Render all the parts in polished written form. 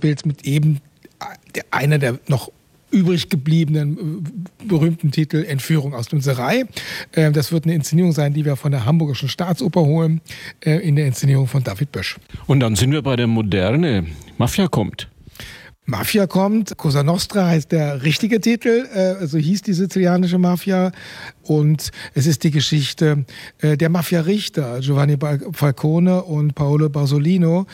Schauspiels mit eben einer der noch übrig gebliebenen berühmten Titel Entführung aus dem Serail. Das wird eine Inszenierung sein, die wir von der Hamburgischen Staatsoper holen, in der Inszenierung von David Bösch. Und dann sind wir bei der Moderne. Mafia kommt. Mafia kommt, Cosa Nostra heißt der richtige Titel, so hieß die sizilianische Mafia, und es ist die Geschichte der Mafia-Richter Giovanni Falcone und Paolo Borsellino,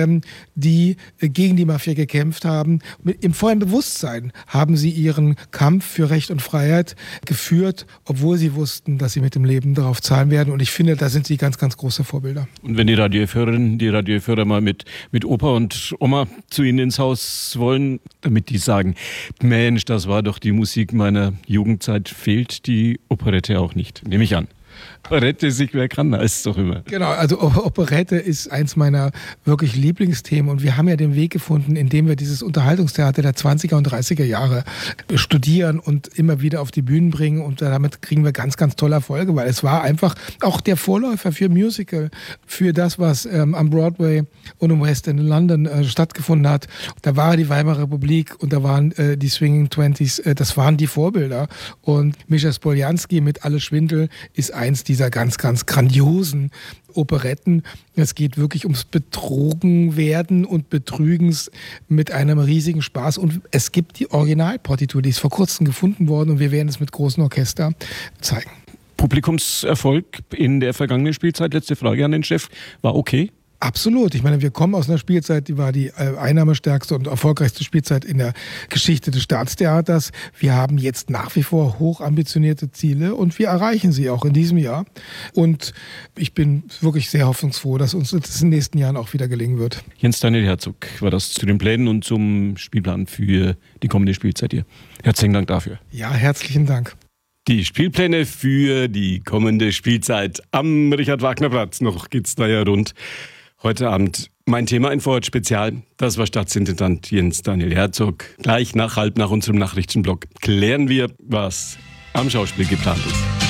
die gegen die Mafia gekämpft haben. Im vollen Bewusstsein haben sie ihren Kampf für Recht und Freiheit geführt, obwohl sie wussten, dass sie mit dem Leben darauf zahlen werden, und ich finde, da sind sie ganz, ganz große Vorbilder. Und wenn die Radiohörer mal mit Opa und Oma zu Ihnen ins Haus wollen, damit die sagen, Mensch, das war doch die Musik meiner Jugendzeit, fehlt die Operette auch nicht, nehme ich an. Operette, sich wer kann, da ist es doch immer. Genau, also Operette ist eins meiner wirklich Lieblingsthemen, und wir haben ja den Weg gefunden, indem wir dieses Unterhaltungstheater der 20er und 30er Jahre studieren und immer wieder auf die Bühnen bringen, und damit kriegen wir ganz, ganz tolle Erfolge, weil es war einfach auch der Vorläufer für Musical, für das, was am Broadway und im West End in London stattgefunden hat. Da war die Weimarer Republik und da waren die Swinging Twenties, das waren die Vorbilder, und Mischa Spoljanski mit Alle Schwindel ist eins dieser ganz, ganz grandiosen Operetten. Es geht wirklich ums Betrogenwerden und Betrügens mit einem riesigen Spaß. Und es gibt die Originalpartitur, die ist vor kurzem gefunden worden, und wir werden es mit großem Orchester zeigen. Publikumserfolg in der vergangenen Spielzeit, letzte Frage an den Chef, war okay? Absolut. Ich meine, wir kommen aus einer Spielzeit, die war die einnahmestärkste und erfolgreichste Spielzeit in der Geschichte des Staatstheaters. Wir haben jetzt nach wie vor hochambitionierte Ziele, und wir erreichen sie auch in diesem Jahr. Und ich bin wirklich sehr hoffnungsfroh, dass uns das in den nächsten Jahren auch wieder gelingen wird. Jens Daniel Herzog war das zu den Plänen und zum Spielplan für die kommende Spielzeit hier. Herzlichen Dank dafür. Ja, herzlichen Dank. Die Spielpläne für die kommende Spielzeit am Richard-Wagner-Platz. Noch geht's da ja rund. Heute Abend mein Thema in Vorort Spezial. Das war Staatsintendant Jens Daniel Herzog. Gleich nach unserem Nachrichtenblock klären wir, was am Schauspiel geplant ist.